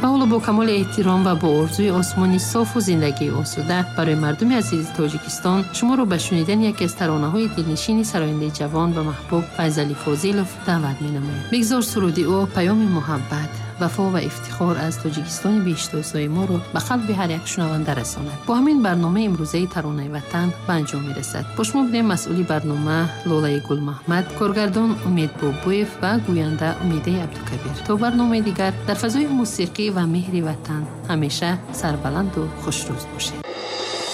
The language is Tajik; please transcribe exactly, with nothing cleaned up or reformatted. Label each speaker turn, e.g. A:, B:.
A: ва ҳоло бо камоли эҳтиром ва бо орзуи осмони софу зиндагии осуда барои мардуми азизи Тоҷикистон шуморо ба шунидани яке аз таронаҳои дилнишини сарояндаи ҷавон ва маҳбуб Файзали Фозилов даъват менамоям. бигзор суруди ӯ паёми муҳаббат, вафо ва ифтихор аз Тоҷикистони беиштосои моро ба қалби ҳар як шунаванда расонад. бо ҳамин барномаи имрӯзаи Таронаи Ватан ба анҷом мерасад. бо шумо будем масъули барнома Лолаи Гулмаҳмад, коргардон Умед Бобуев ва гӯянда Умедаи Абдукабир. то барномаи дигар дар фазои мусиқӣ ва меҳри ватан ҳамеша сарбаланду хушрӯз бошед.